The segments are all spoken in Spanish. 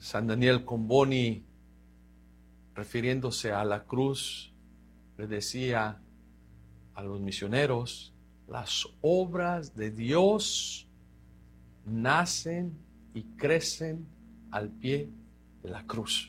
San Daniel Comboni, refiriéndose a la cruz, le decía a los misioneros: las obras de Dios nacen y crecen al pie de la cruz.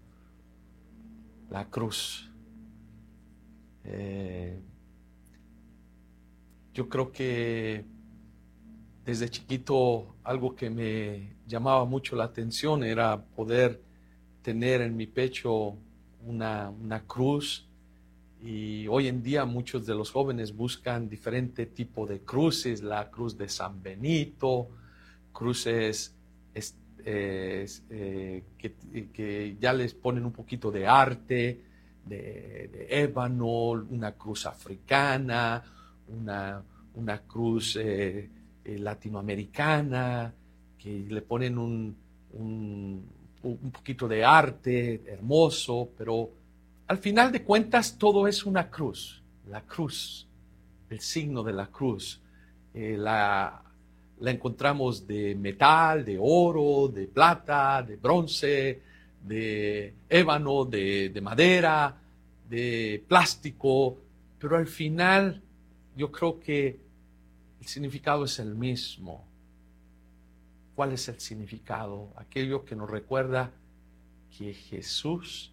La cruz. Yo creo que desde chiquito algo que me llamaba mucho la atención era poder tener en mi pecho una cruz. Y hoy en día muchos de los jóvenes buscan diferente tipo de cruces: la cruz de San Benito, cruces que ya les ponen un poquito de arte, de ébano, una cruz africana, una cruz latinoamericana, que le ponen un poquito de arte hermoso, pero al final de cuentas todo es una cruz. La cruz, el signo de la cruz. La encontramos de metal, de oro, de plata, de bronce, de ébano, de madera, de plástico, pero al final yo creo que el significado es el mismo. ¿Cuál es el significado? Aquello que nos recuerda que Jesús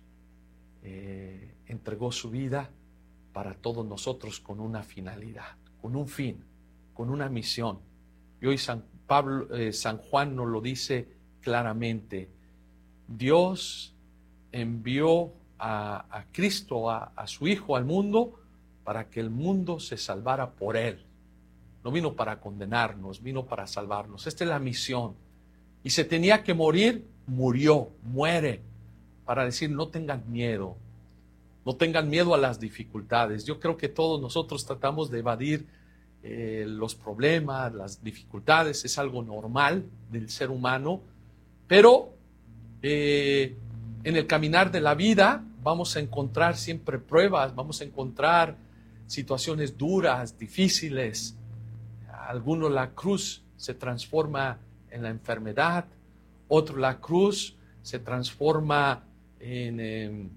entregó su vida para todos nosotros con una finalidad, con un fin, con una misión. Y hoy San Juan nos lo dice claramente: Dios envió a Cristo, a su Hijo al mundo, para que el mundo se salvara por Él. No vino para condenarnos, vino para salvarnos. Esta es la misión. Y se tenía que morir, murió, muere, para decir: no tengan miedo, no tengan miedo a las dificultades. Yo creo que todos nosotros tratamos de evadir los problemas, las dificultades. Es algo normal del ser humano, pero en el caminar de la vida vamos a encontrar siempre pruebas, vamos a encontrar situaciones duras, difíciles. Algunos la cruz se transforma en la enfermedad, otro la cruz se transforma en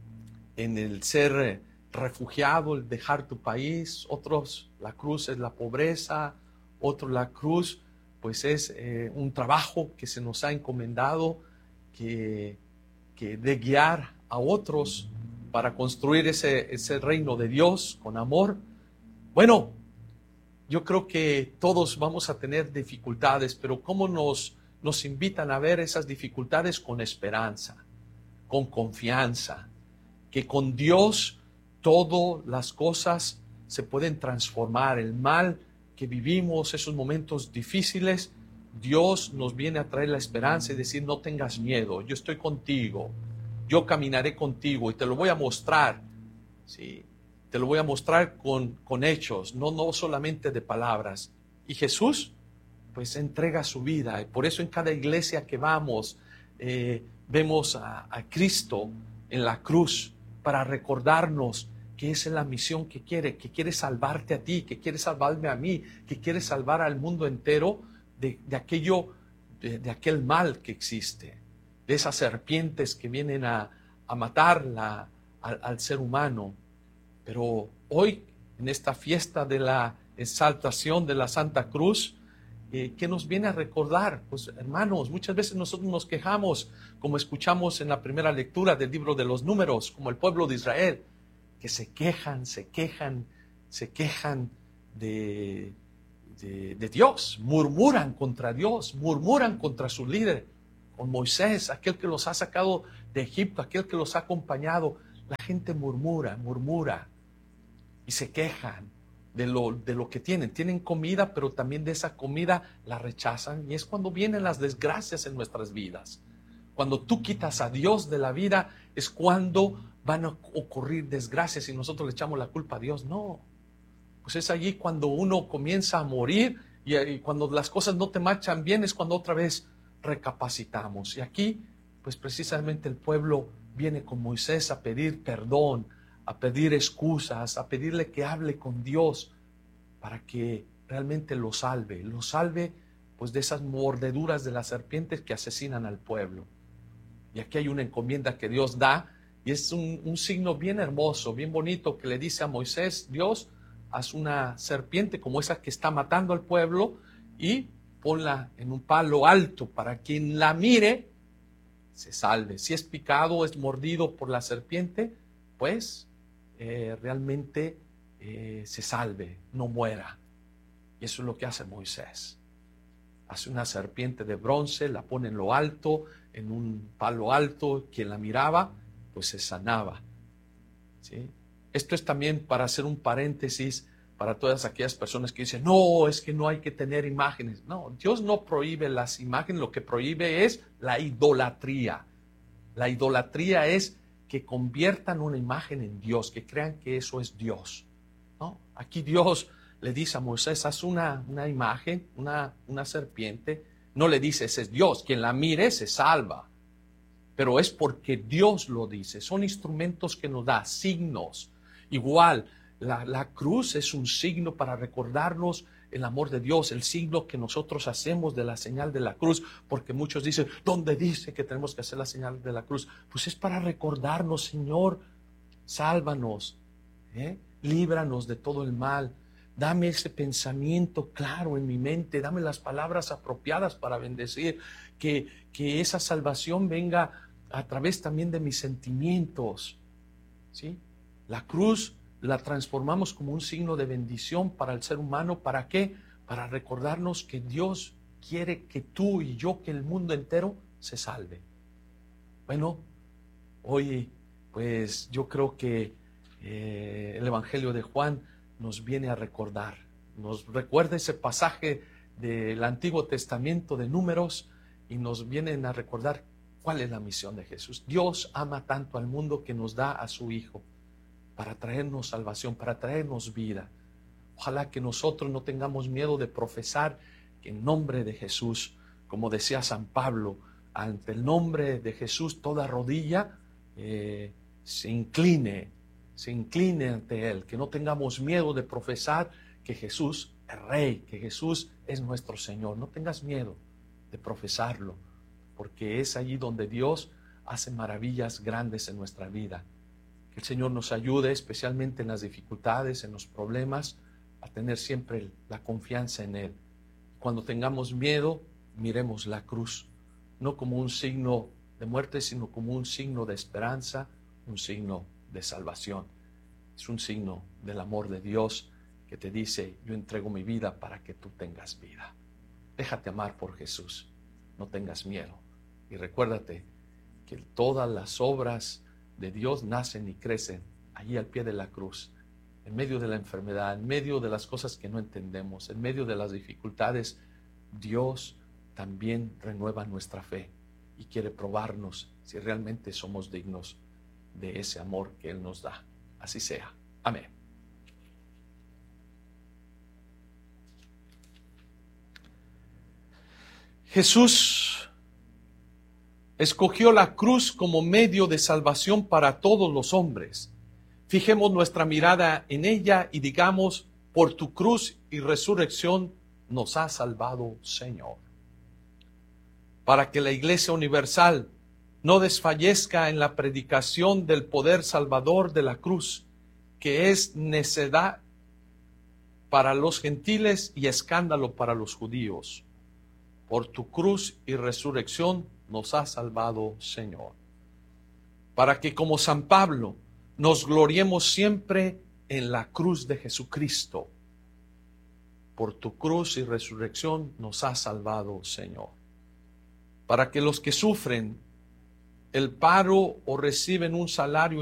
el ser refugiado, el dejar tu país. Otros la cruz es la pobreza, otro la cruz pues es un trabajo que se nos ha encomendado, que de guiar a otros para construir ese reino de Dios con amor. Bueno, yo creo que todos vamos a tener dificultades, pero ¿cómo nos invitan a ver esas dificultades? Con esperanza, con confianza, que con Dios todas las cosas se pueden transformar. El mal que vivimos, esos momentos difíciles, Dios nos viene a traer la esperanza y decir: no tengas miedo, yo estoy contigo, yo caminaré contigo y te lo voy a mostrar, ¿sí? Te lo voy a mostrar con hechos, no solamente de palabras. Y Jesús pues entrega su vida, y por eso en cada iglesia que vamos vemos a Cristo en la cruz, para recordarnos que esa es la misión que quiere salvarte a ti, que quiere salvarme a mí, que quiere salvar al mundo entero de aquel mal que existe, de esas serpientes que vienen a matar al ser humano. Pero hoy, en esta fiesta de la exaltación de la Santa Cruz, ¿qué nos viene a recordar? Pues hermanos, muchas veces nosotros nos quejamos, como escuchamos en la primera lectura del libro de los Números, como el pueblo de Israel, que se quejan de Dios, murmuran contra Dios, murmuran contra su líder, con Moisés, aquel que los ha sacado de Egipto, aquel que los ha acompañado. La gente murmura y se quejan de lo que tienen comida, pero también de esa comida la rechazan, y es cuando vienen las desgracias en nuestras vidas. Cuando tú quitas a Dios de la vida es cuando van a ocurrir desgracias y nosotros le echamos la culpa a Dios. No, pues es allí cuando uno comienza a morir, y cuando las cosas no te marchan bien es cuando otra vez recapacitamos. Y aquí pues precisamente el pueblo viene con Moisés a pedir perdón, a pedir excusas, a pedirle que hable con Dios para que realmente lo salve pues de esas mordeduras de las serpientes que asesinan al pueblo. Y aquí hay una encomienda que Dios da, y es un signo bien hermoso, bien bonito, que le dice a Moisés: Dios, haz una serpiente como esa que está matando al pueblo y ponla en un palo alto para quien la mire se salve. Si es picado, es mordido por la serpiente, pues realmente se salve, no muera. Y eso es lo que hace Moisés. Hace una serpiente de bronce, la pone en lo alto, en un palo alto, quien la miraba, pues se sanaba. ¿Sí? Esto es también para hacer un paréntesis para todas aquellas personas que dicen: no, es que no hay que tener imágenes. No, Dios no prohíbe las imágenes, lo que prohíbe es la idolatría. La idolatría es que conviertan una imagen en Dios, que crean que eso es Dios, ¿no? Aquí Dios le dice a Moisés: haz una imagen, una serpiente. No le dice: ese es Dios, quien la mire se salva. Pero es porque Dios lo dice. Son instrumentos que nos da, signos. Igual, la cruz es un signo para recordarnos el amor de Dios, el signo que nosotros hacemos de la señal de la cruz, porque muchos dicen: ¿dónde dice que tenemos que hacer la señal de la cruz? Pues es para recordarnos: Señor, sálvanos, líbranos de todo el mal. Dame ese pensamiento claro en mi mente, dame las palabras apropiadas para bendecir, que esa salvación venga a través también de mis sentimientos, ¿sí? La cruz la transformamos como un signo de bendición para el ser humano. ¿Para qué? Para recordarnos que Dios quiere que tú y yo, que el mundo entero se salve. Bueno, hoy pues yo creo que el Evangelio de Juan nos viene a recordar, nos recuerda ese pasaje del Antiguo Testamento de Números y nos vienen a recordar cuál es la misión de Jesús. Dios ama tanto al mundo que nos da a su Hijo para traernos salvación, para traernos vida. Ojalá que nosotros no tengamos miedo de profesar que en nombre de Jesús, como decía San Pablo, ante el nombre de Jesús toda rodilla se incline ante Él, que no tengamos miedo de profesar que Jesús es Rey, que Jesús es nuestro Señor. No tengas miedo de profesarlo, porque es allí donde Dios hace maravillas grandes en nuestra vida. Que el Señor nos ayude, especialmente en las dificultades, en los problemas, a tener siempre la confianza en Él. Cuando tengamos miedo, miremos la cruz, no como un signo de muerte, sino como un signo de esperanza, un signo de salvación. Es un signo del amor de Dios que te dice: yo entrego mi vida para que tú tengas vida. Déjate amar por Jesús, no tengas miedo. Y recuérdate que todas las obras de Dios nacen y crecen allí al pie de la cruz, en medio de la enfermedad, en medio de las cosas que no entendemos, en medio de las dificultades. Dios también renueva nuestra fe y quiere probarnos si realmente somos dignos de ese amor que Él nos da. Así sea. Amén. Jesús escogió la cruz como medio de salvación para todos los hombres. Fijemos nuestra mirada en ella y digamos: por tu cruz y resurrección nos has salvado, Señor. Para que la Iglesia Universal no desfallezca en la predicación del poder salvador de la cruz, que es necedad para los gentiles y escándalo para los judíos. Por tu cruz y resurrección nos has salvado, Señor. Para que, como San Pablo, nos gloriemos siempre en la cruz de Jesucristo. Por tu cruz y resurrección nos has salvado, Señor. Para que los que sufren el paro o reciben un salario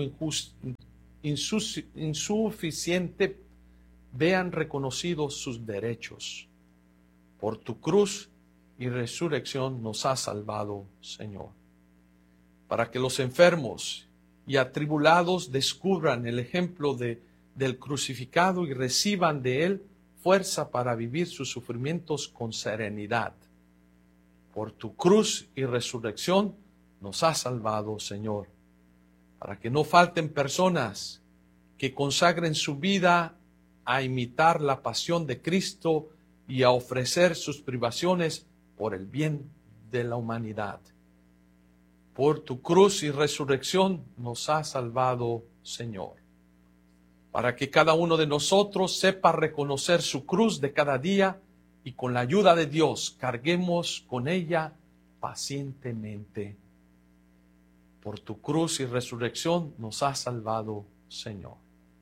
insuficiente vean reconocidos sus derechos. Por tu cruz y resurrección nos has salvado, Señor. Para que los enfermos y atribulados descubran el ejemplo del crucificado y reciban de él fuerza para vivir sus sufrimientos con serenidad. Por tu cruz y resurrección nos has salvado, Señor. Para que no falten personas que consagren su vida a imitar la pasión de Cristo y a ofrecer sus privaciones por el bien de la humanidad. Por tu cruz y resurrección nos has salvado, Señor. Para que cada uno de nosotros sepa reconocer su cruz de cada día y con la ayuda de Dios carguemos con ella pacientemente. Por tu cruz y resurrección nos has salvado, Señor.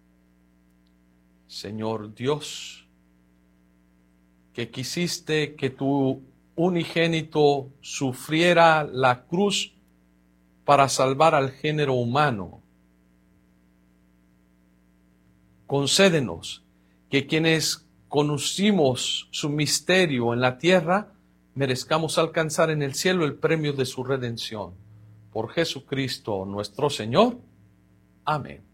Señor Dios, que quisiste que tu unigénito sufriera la cruz para salvar al género humano. Concédenos que quienes conocimos su misterio en la tierra, merezcamos alcanzar en el cielo el premio de su redención. Por Jesucristo nuestro Señor. Amén.